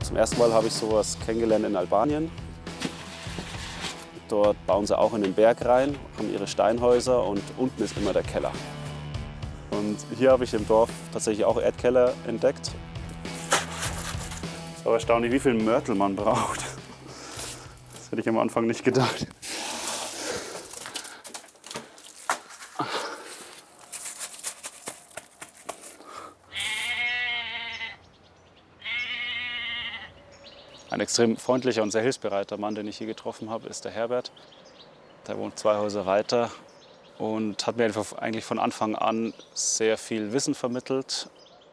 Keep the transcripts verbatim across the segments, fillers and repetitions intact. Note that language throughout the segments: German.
Zum ersten Mal habe ich sowas kennengelernt in Albanien. Dort bauen sie auch in den Berg rein, haben ihre Steinhäuser und unten ist immer der Keller. Und hier habe ich im Dorf tatsächlich auch Erdkeller entdeckt. Es ist aber erstaunlich, wie viel Mörtel man braucht. Das hätte ich am Anfang nicht gedacht. Ein extrem freundlicher und sehr hilfsbereiter Mann, den ich hier getroffen habe, ist der Herbert. Der wohnt zwei Häuser weiter und hat mir einfach eigentlich von Anfang an sehr viel Wissen vermittelt.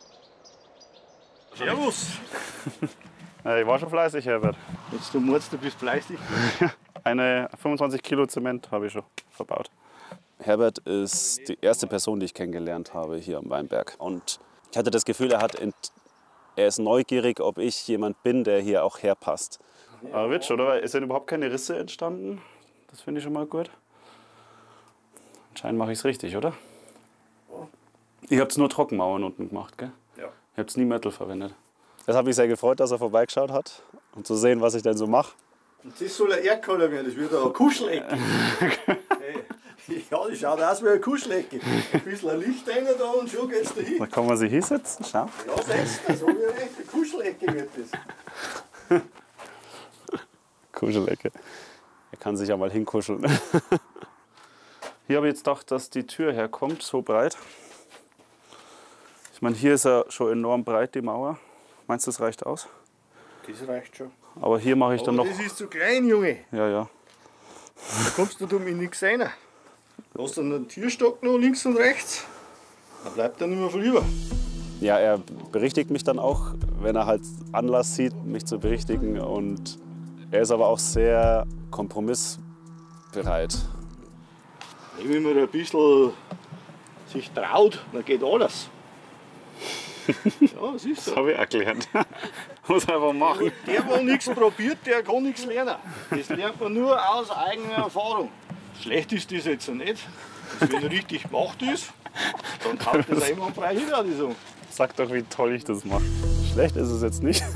Servus! Ja, ich war schon fleißig, Herbert. Jetzt du meinst, du bist fleißig. Eine fünfundzwanzig Kilo Zement habe ich schon verbaut. Herbert ist die erste Person, die ich kennengelernt habe hier am Weinberg. Und ich hatte das Gefühl, er, hat er ist neugierig, ob ich jemand bin, der hier auch herpasst. Aber Witsch, oder? Es sind überhaupt keine Risse entstanden. Das finde ich schon mal gut. Anscheinend mache ich es richtig, oder? Ihr habt nur Trockenmauern unten gemacht, gell? Ja. Ihr habt nie Mörtel verwendet. Das hat mich sehr gefreut, dass er vorbeigeschaut hat, um zu sehen, was ich denn so mache. Und das soll ein Erdkeller werden, das wird eine Kuschelecke. Hey. Ja, das schaut aus wie eine Kuschelecke. Ein bisschen ein Licht rein da und schon geht's dahin. Da kann man sich hinsetzen, schau. Ja, setzen, so wie eine echte Kuschelecke wird das. Kuschelecke. Er kann sich ja mal hinkuscheln. Hier habe ich jetzt gedacht, dass die Tür herkommt, so breit. Ich meine, hier ist ja schon enorm breit, die Mauer. Meinst du, das reicht aus? Das reicht schon. Aber hier mache ich dann Aber noch... das ist zu klein, Junge. Ja, ja. Da kommst du mit nichts rein. Du hast dann einen Türstock noch links und rechts. Da bleibt dann nicht mehr viel über. Ja, er berichtigt mich dann auch, wenn er halt Anlass sieht, mich zu berichtigen. Und er ist aber auch sehr kompromissbereit. Wenn man ein bisschen sich traut, dann geht alles. Ja, das ist so. Das habe ich erklärt. Muss einfach machen. Der, der nichts probiert, der kann nichts lernen. Das lernt man nur aus eigener Erfahrung. Schlecht ist das jetzt nicht. Das, wenn richtig gemacht ist, dann kann das einmal frei hin. So. Sag doch, wie toll ich das mache. Schlecht ist es jetzt nicht.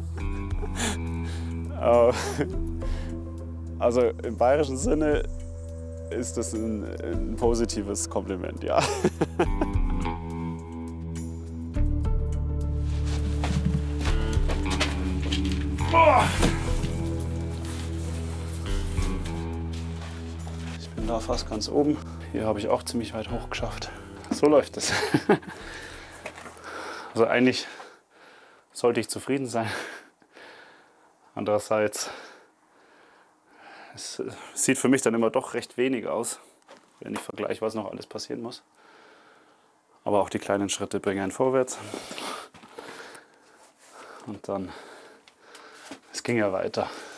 Aber, also im bayerischen Sinne ist das ein, ein positives Kompliment, ja. Oh. Ich bin da fast ganz oben. Hier habe ich auch ziemlich weit hoch geschafft. So läuft es. Also eigentlich sollte ich zufrieden sein. Andererseits, es sieht für mich dann immer doch recht wenig aus, wenn ich vergleiche, was noch alles passieren muss. Aber auch die kleinen Schritte bringen einen vorwärts. Und dann, es ging ja weiter.